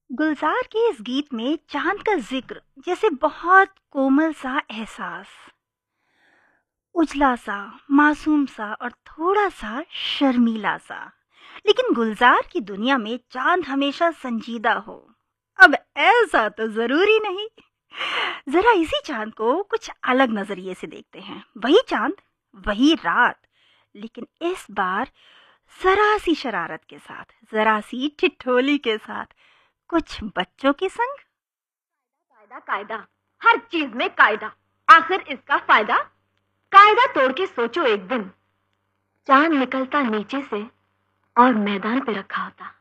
गुलजार के इस गीत में चांद का जिक्र जैसे बहुत कोमल सा एहसास, उजला सा, मासूम सा और थोड़ा सा शर्मीला सा। लेकिन गुलजार की दुनिया में चांद हमेशा संजीदा हो। अब ऐसा तो जरूरी नहीं। जरा इसी चांद को कुछ अलग नजरिए से देखते हैं। वही चांद, वही रात, लेकिन इस बार जरा सी शरारत के साथ, जरा सी ठिठोली के साथ, कुछ बच्चों के संग। कायदा कायदा, हर चीज में कायदा। आखिर इसका फायदा? कायदा तोड़ के सोचो, एक दिन चांद निकलता नीचे से और मैदान पे रखा होता।